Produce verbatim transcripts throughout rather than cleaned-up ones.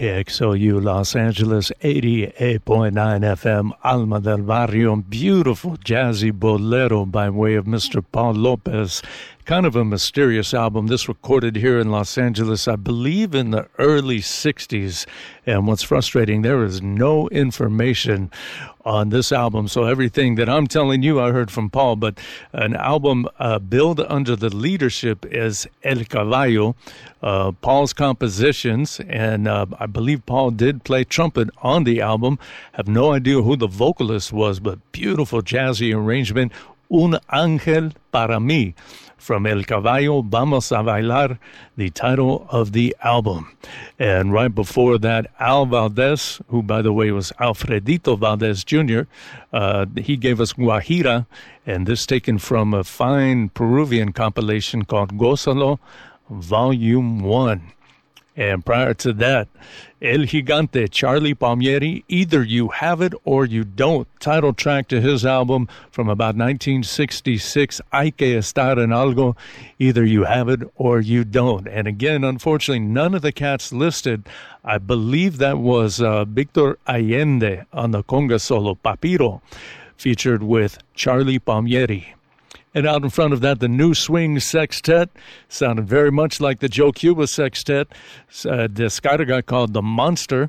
K X L U Los Angeles, eighty-eight point nine F M, Alma del Barrio. Beautiful jazzy bolero by way of Mister Paul Lopez. Kind of a mysterious album. This recorded here in Los Angeles, I believe in the early sixties. And what's frustrating, there is no information on this album. So everything that I'm telling you, I heard from Paul. But an album uh, billed under the leadership is El Caballo, uh, Paul's compositions. And uh, I believe Paul did play trumpet on the album. Have no idea who the vocalist was, but beautiful jazzy arrangement. Un Ángel para mí. From El Caballo, Vamos a Bailar, the title of the album. And right before that, Al Valdez, who, by the way, was Alfredito Valdez Junior, uh, he gave us Guajira, and this taken from a fine Peruvian compilation called Gózalo, Volume one. And prior to that, El Gigante, Charlie Palmieri, Either You Have It or You Don't, title track to his album from about nineteen sixty-six, Hay que estar en algo, Either You Have It or You Don't. And again, unfortunately, none of the cats listed. I believe that was uh, Victor Allende on the conga solo, Papiro, featured with Charlie Palmieri. And out in front of that, the New Swing Sextet sounded very much like the Joe Cuba Sextet. Uh, Descarga called The Monster.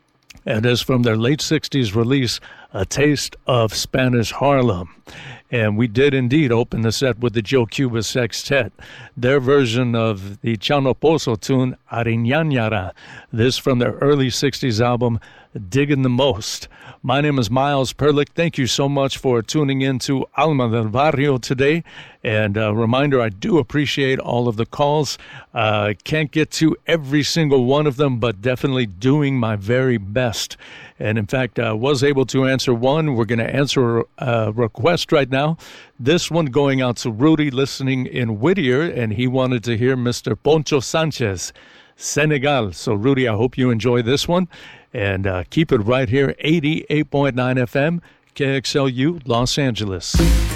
And is from their late sixties release, A Taste of Spanish Harlem. And we did indeed open the set with the Joe Cuba Sextet, their version of the Chano Pozo tune, Ariñañara. This from their early sixties album, Diggin' the Most. My name is Miles Perlick. Thank you so much for tuning in to Alma del Barrio today. And a reminder, I do appreciate all of the calls. Uh, can't get to every single one of them, but definitely doing my very best. And in fact, I was able to answer one. We're going to answer a request right now. This one going out to Rudy listening in Whittier, and he wanted to hear Mister Poncho Sanchez, Senegal. So, Rudy, I hope you enjoy this one. And uh, keep it right here, eighty-eight point nine F M, K X L U, Los Angeles.